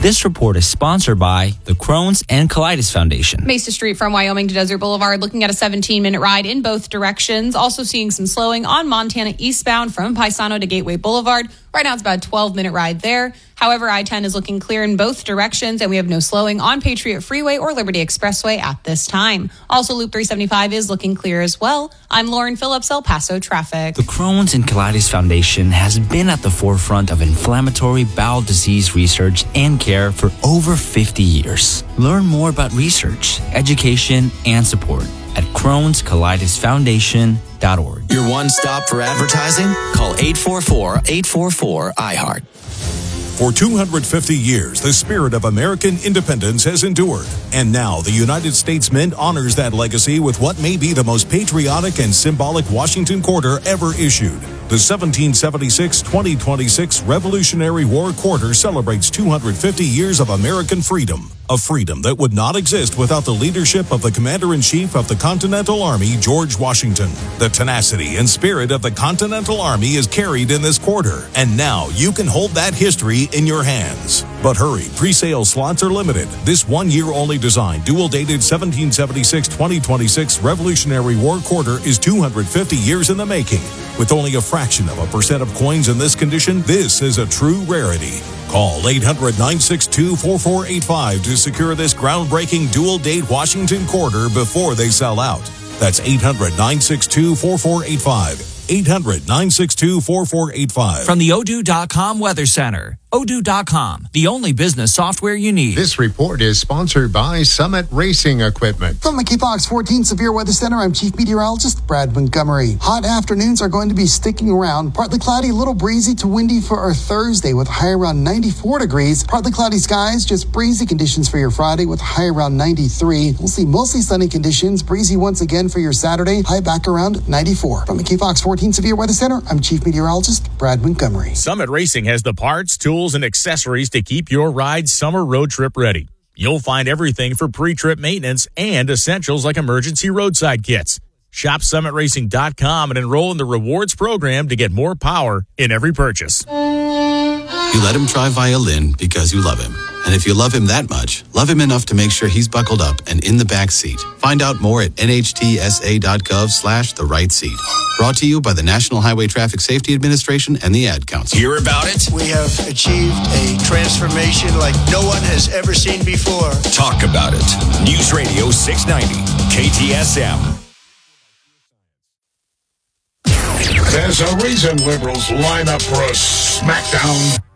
This report is sponsored by the Crohn's and Colitis Foundation. Mesa Street from Wyoming to Desert Boulevard, looking at a 17-minute ride in both directions. Also seeing some slowing on Montana eastbound from Paisano to Gateway Boulevard. Right now it's about a 12-minute ride there. However, I-10 is looking clear in both directions, and we have no slowing on Patriot Freeway or Liberty Expressway at this time. Also, Loop 375 is looking clear as well. I'm Lauren Phillips, El Paso Traffic. The Crohn's and Colitis Foundation has been at the forefront of inflammatory bowel disease research and care for over 50 years. Learn more about research, education, and support at Crohn'sColitisFoundation.org. Your one stop for advertising? Call 844-844-IHEART. For 250 years, the spirit of American independence has endured. And now, the United States Mint honors that legacy with what may be the most patriotic and symbolic Washington Quarter ever issued. The 1776-2026 Revolutionary War Quarter celebrates 250 years of American freedom. A freedom that would not exist without the leadership of the Commander-in-Chief of the Continental Army, George Washington. The tenacity and spirit of the Continental Army is carried in this quarter, and now you can hold that history in your hands. But hurry, pre-sale slots are limited. This one-year-only design, dual-dated 1776-2026 Revolutionary War Quarter is 250 years in the making. With only a fraction of a percent of coins in this condition, this is a true rarity. Call 800-962-4485 to secure this groundbreaking dual-date Washington Quarter before they sell out. That's 800-962-4485. 800-962-4485. From the Odoo.com Weather Center. Odoo.com, the only business software you need. This report is sponsored by Summit Racing Equipment. From the KFOX 14 Severe Weather Center, I'm Chief Meteorologist Brad Montgomery. Hot afternoons are going to be sticking around. Partly cloudy, a little breezy to windy for our Thursday with high around 94 degrees. Partly cloudy skies, just breezy conditions for your Friday with high around 93. We'll see mostly sunny conditions, breezy once again for your Saturday, high back around 94. From the KFOX 14 Severe Weather Center, I'm Chief Meteorologist Brad Montgomery. Summit Racing has the parts, tools, and accessories to keep your ride summer road trip ready. You'll find everything for pre-trip maintenance and essentials like emergency roadside kits. Shop summitracing.com and enroll in the rewards program to get more power in every purchase. You let him try violin because you love him. And if you love him that much, love him enough to make sure he's buckled up and in the back seat. Find out more at nhtsa.gov/the right seat. Brought to you by the National Highway Traffic Safety Administration and the Ad Council. Hear about it? We have achieved a transformation like no one has ever seen before. Talk about it. News Radio 690, KTSM. There's a reason liberals line up for a smackdown.